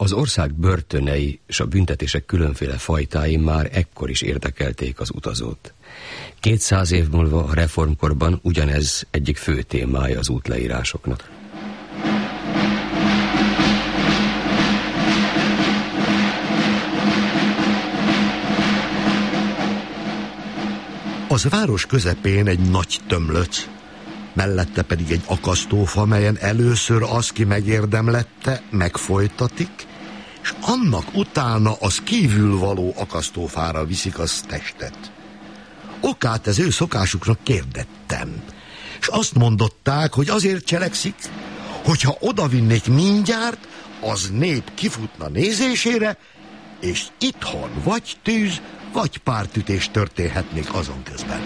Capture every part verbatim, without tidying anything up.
Az ország börtönei és a büntetések különféle fajtái már ekkor is érdekelték az utazót. Kétszáz év múlva a reformkorban ugyanez egyik fő témája az útleírásoknak. Az város közepén egy nagy tömlöc, mellette pedig egy akasztófa, melyen először az, ki megérdemlette, megfojtatik, és annak utána az kívülvaló akasztófára viszik az testet. Okát az ő szokásuknak kérdettem, és azt mondották, hogy azért cselekszik, hogyha odavinnék mindjárt, az nép kifutna nézésére, és itthon vagy tűz, vagy pártütés történhetnék azon közben.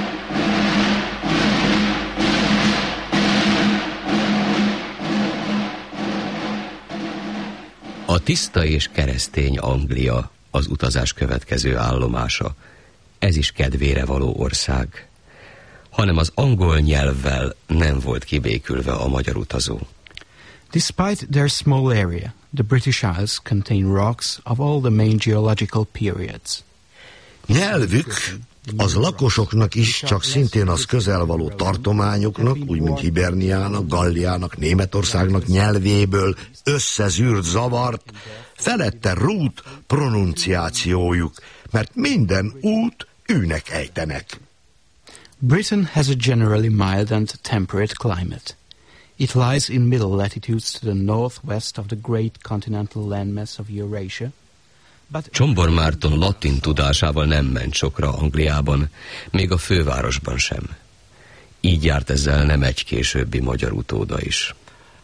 A tiszta és keresztény Anglia az utazás következő állomása. Ez is kedvére való ország, hanem az angol nyelvvel nem volt kibékülve a magyar utazó. Despite their small area, the British Isles contain rocks of all the main geological periods. Nyelvük az lakosoknak is csak szintén az közelvaló tartományoknak, úgy mint Hiberniának, Galliának, Németországnak nyelvéből összezűrt zavart, felette rút pronunciációjuk, mert minden út űnek ejtenek. Britain has a generally mild and temperate climate. It lies in middle latitudes to the northwest of the great continental landmass of Eurasia. Csombor Márton latin tudásával nem ment sokra Angliában, még a fővárosban sem. Így járt ezzel nem egy későbbi magyar utóda is.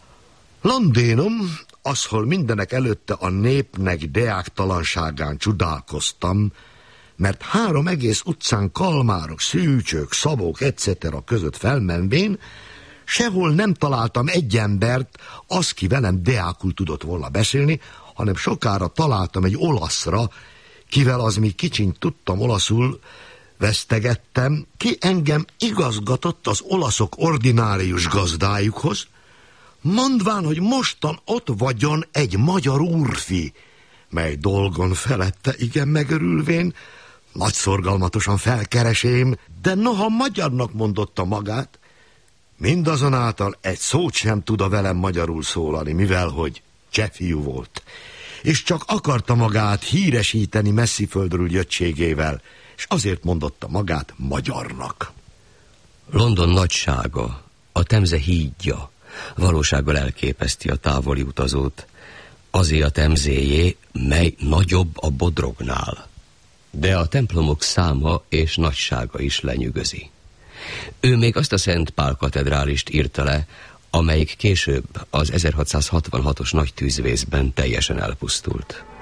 Londénom, az, hol mindenek előtte a népnek deáktalanságán csodálkoztam, mert három egész utcán kalmárok, szűcsök, szabók, et cetera között felmenvén, sehol nem találtam egy embert, az, ki velem deákul tudott volna beszélni, hanem sokára találtam egy olaszra, kivel az mi kicsiny tudtam olaszul, vesztegettem, ki engem igazgatott az olaszok ordinárius gazdájukhoz, mondván, hogy mostan ott vagyon egy magyar úrfi, mely dolgon felette igen megörülvén, nagy szorgalmatosan felkeresém, de noha magyarnak mondotta magát, mindazonáltal egy szót sem tud a velem magyarul szólani, mivel hogy cseh fiú volt, és csak akarta magát híresíteni messziföldről jöttségével, és azért mondotta magát magyarnak. London nagysága, a Temze hídja valósággal elképeszti a távoli utazót, azért a Temzéjé, mely nagyobb a Bodrognál. De a templomok száma és nagysága is lenyűgözi. Ő még azt a Szent Pál katedrálist írta le, amelyik később az ezerhatszázhatvanhatos nagy tűzvészben teljesen elpusztult.